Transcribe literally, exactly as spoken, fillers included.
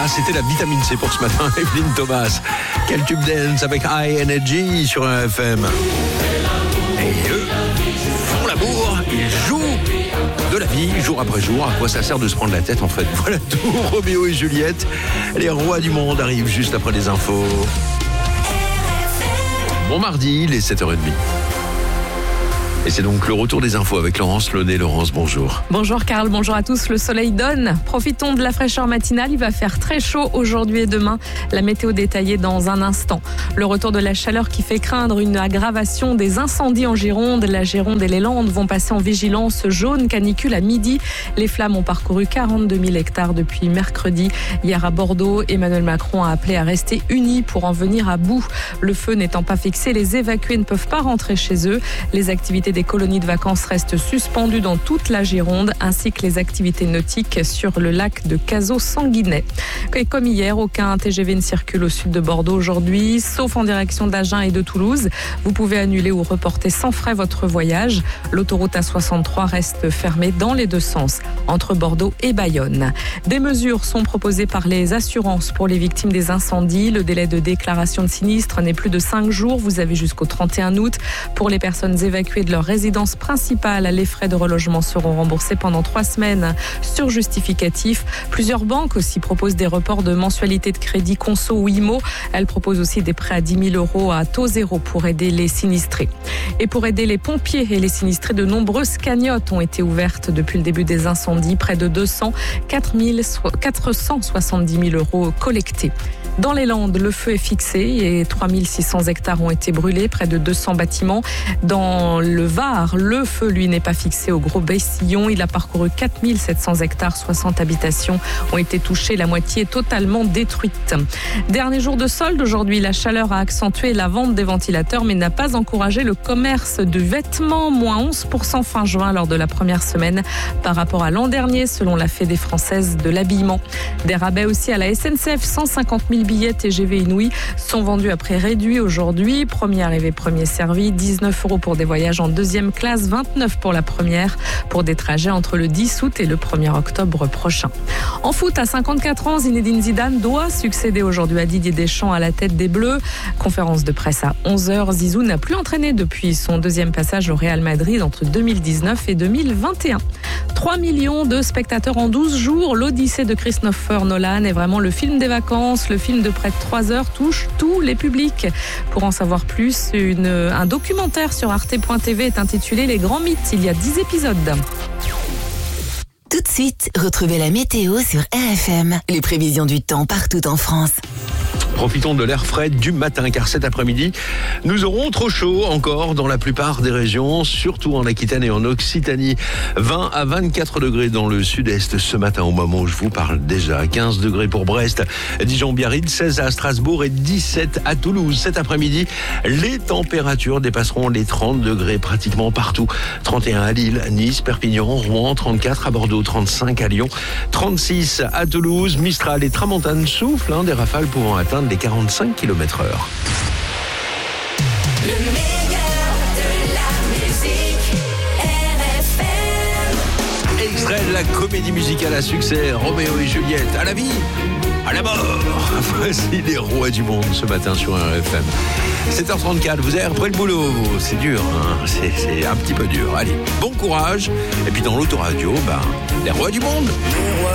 c'était la vitamine C pour ce matin. Evelyne Thomas. Quel tube dance avec High Energy sur un F M. Et eux font l'amour, ils jouent de la vie jour après jour. À quoi ça sert de se prendre la tête en fait? Voilà tout. Roméo et Juliette, les rois du monde arrivent juste après les infos. Bon mardi, il est sept heures trente. Et c'est donc le retour des infos avec Laurence Launay. Laurence, bonjour. Bonjour Karl, bonjour à tous. Le soleil donne. Profitons de la fraîcheur matinale. Il va faire très chaud aujourd'hui et demain. La météo détaillée dans un instant. Le retour de la chaleur qui fait craindre une aggravation des incendies en Gironde. La Gironde et les Landes vont passer en vigilance jaune canicule à midi. Les flammes ont parcouru quarante-deux mille hectares depuis mercredi. Hier à Bordeaux, Emmanuel Macron a appelé à rester unis pour en venir à bout. Le feu n'étant pas fixé, les évacués ne peuvent pas rentrer chez eux. Les activités des colonies de vacances restent suspendues dans toute la Gironde, ainsi que les activités nautiques sur le lac de Cazaux-Sanguinet. Et comme hier, aucun T G V ne circule au sud de Bordeaux aujourd'hui, sauf en direction d'Agen et de Toulouse. Vous pouvez annuler ou reporter sans frais votre voyage. L'autoroute A soixante-trois reste fermée dans les deux sens, entre Bordeaux et Bayonne. Des mesures sont proposées par les assurances pour les victimes des incendies. Le délai de déclaration de sinistre n'est plus de cinq jours. Vous avez jusqu'au trente et un août. Pour les personnes évacuées de leur résidence principale, les frais de relogement seront remboursés pendant trois semaines sur justificatif. Plusieurs banques aussi proposent des reports de mensualité de crédit conso ou I M O. Elles proposent aussi des prêts à dix mille euros à taux zéro pour aider les sinistrés. Et pour aider les pompiers et les sinistrés, de nombreuses cagnottes ont été ouvertes depuis le début des incendies. Près de deux cents, quatre cent soixante-dix mille euros collectés. Dans les Landes, le feu est fixé et trois mille six cents hectares ont été brûlés, près de deux cents bâtiments. Dans le Var, le feu, lui, n'est pas fixé au Gros-Bessillon. Il a parcouru quatre mille sept cents hectares, soixante habitations ont été touchées, la moitié totalement détruite. Dernier jour de solde aujourd'hui, la chaleur a accentué la vente des ventilateurs mais n'a pas encouragé le commerce de vêtements, moins onze pour cent fin juin lors de la première semaine par rapport à l'an dernier selon la Fédé française de l'habillement. Des rabais aussi à la S N C F, cent cinquante mille billets T G V Inouï sont vendus à prix réduit aujourd'hui. Premier arrivé, premier servi, dix-neuf euros pour des voyages en deuxième classe, vingt-neuf pour la première, pour des trajets entre le dix août et le premier octobre prochain. En foot, à cinquante-quatre ans, Zinedine Zidane doit succéder aujourd'hui à Didier Deschamps à la tête des Bleus. Conférence de presse à onze heures. Zizou n'a plus entraîné depuis son deuxième passage au Real Madrid entre deux mille dix-neuf et deux mille vingt et un. trois millions de spectateurs en douze jours. L'Odyssée de Christopher Nolan est vraiment le film des vacances. Le film de près de trois heures touche tous les publics. Pour en savoir plus, une, un documentaire sur arte point t v est intitulé Les Grands Mythes. Il y a dix épisodes. Tout de suite, retrouvez la météo sur R F M. Les prévisions du temps partout en France. Profitons de l'air frais du matin, car cet après-midi, nous aurons trop chaud encore dans la plupart des régions, surtout en Aquitaine et en Occitanie. vingt à vingt-quatre degrés dans le sud-est ce matin, au moment où je vous parle déjà. quinze degrés pour Brest, Dijon-Biarritz, seize à Strasbourg et dix-sept à Toulouse. Cet après-midi, les températures dépasseront les trente degrés pratiquement partout. trente et un à Lille, Nice, Perpignan, Rouen, trente-quatre à Bordeaux, trente-cinq à Lyon, trente-six à Toulouse. Mistral et Tramontane soufflent, hein, des rafales pouvant atteindre les quarante-cinq kilomètres heure. Le meilleur de la musique, R F M. Extrait de la comédie musicale à succès, Roméo et Juliette, à la vie, à la mort. Voici les rois du monde ce matin sur R F M. sept heures trente-quatre, vous avez repris le boulot. C'est dur, hein, c'est, c'est un petit peu dur. Allez, bon courage. Et puis dans l'autoradio, ben, les rois du monde.